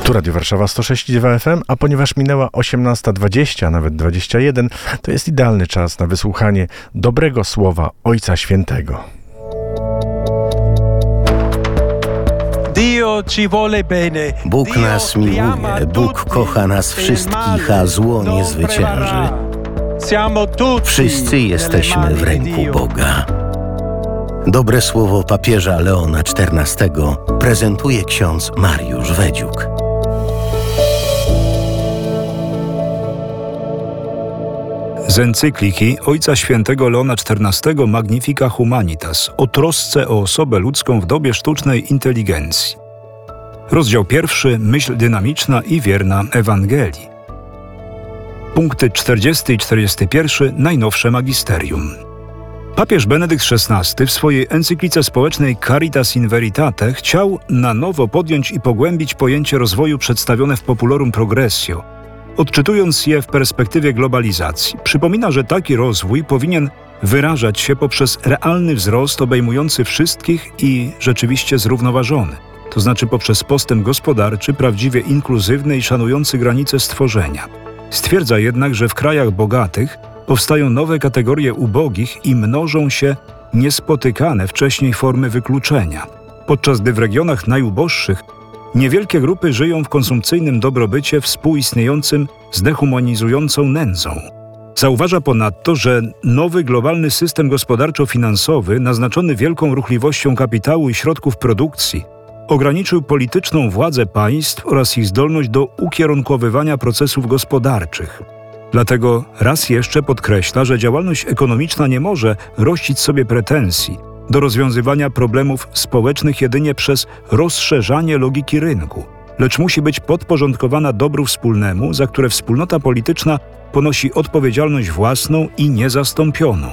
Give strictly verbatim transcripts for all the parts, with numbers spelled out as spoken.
Tu Radio Warszawa sto sześć i dwa F M, a ponieważ minęła osiemnasta dwadzieścia, a nawet dwadzieścia jeden, to jest idealny czas na wysłuchanie dobrego słowa Ojca Świętego. Bóg nas miłuje, Bóg kocha nas wszystkich, a zło nie zwycięży. Wszyscy jesteśmy w ręku Boga. Dobre słowo papieża Leona czternastego prezentuje ksiądz Mariusz Wedziuk. Z encykliki Ojca Świętego Leona czternastego Magnifica Humanitas o trosce o osobę ludzką w dobie sztucznej inteligencji. Rozdział pierwszy. Myśl dynamiczna i wierna Ewangelii. Punkty czterdziesty i czterdziesty pierwszy. Najnowsze magisterium. Papież Benedykt szesnasty w swojej encyklice społecznej Caritas in Veritate chciał na nowo podjąć i pogłębić pojęcie rozwoju przedstawione w Populorum Progressio, odczytując je w perspektywie globalizacji. Przypomina, że taki rozwój powinien wyrażać się poprzez realny wzrost obejmujący wszystkich i rzeczywiście zrównoważony, to znaczy poprzez postęp gospodarczy prawdziwie inkluzywny i szanujący granice stworzenia. Stwierdza jednak, że w krajach bogatych powstają nowe kategorie ubogich i mnożą się niespotykane wcześniej formy wykluczenia, podczas gdy w regionach najuboższych niewielkie grupy żyją w konsumpcyjnym dobrobycie współistniejącym z dehumanizującą nędzą. Zauważa ponadto, że nowy globalny system gospodarczo-finansowy, naznaczony wielką ruchliwością kapitału i środków produkcji, ograniczył polityczną władzę państw oraz ich zdolność do ukierunkowywania procesów gospodarczych. Dlatego raz jeszcze podkreśla, że działalność ekonomiczna nie może rościć sobie pretensji do rozwiązywania problemów społecznych jedynie przez rozszerzanie logiki rynku, lecz musi być podporządkowana dobru wspólnemu, za które wspólnota polityczna ponosi odpowiedzialność własną i niezastąpioną.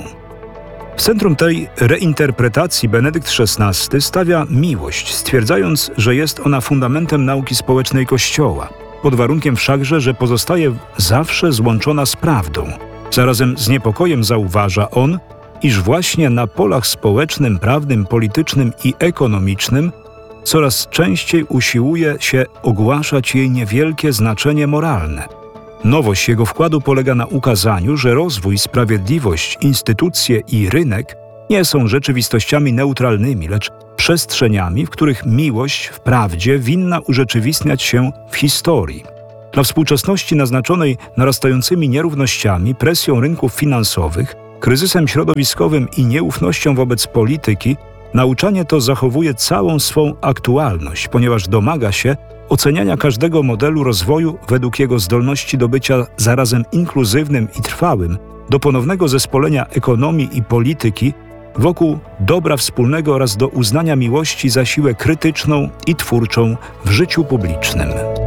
W centrum tej reinterpretacji Benedykt szesnasty stawia miłość, stwierdzając, że jest ona fundamentem nauki społecznej Kościoła, pod warunkiem wszakże, że pozostaje zawsze złączona z prawdą. Zarazem z niepokojem zauważa on, iż właśnie na polach społecznym, prawnym, politycznym i ekonomicznym coraz częściej usiłuje się ogłaszać jej niewielkie znaczenie moralne. Nowość jego wkładu polega na ukazaniu, że rozwój, sprawiedliwość, instytucje i rynek nie są rzeczywistościami neutralnymi, lecz przestrzeniami, w których miłość w prawdzie winna urzeczywistniać się w historii. Dla współczesności naznaczonej narastającymi nierównościami, presją rynków finansowych, kryzysem środowiskowym i nieufnością wobec polityki, nauczanie to zachowuje całą swą aktualność, ponieważ domaga się oceniania każdego modelu rozwoju według jego zdolności do bycia zarazem inkluzywnym i trwałym, do ponownego zespolenia ekonomii i polityki wokół dobra wspólnego oraz do uznania miłości za siłę krytyczną i twórczą w życiu publicznym.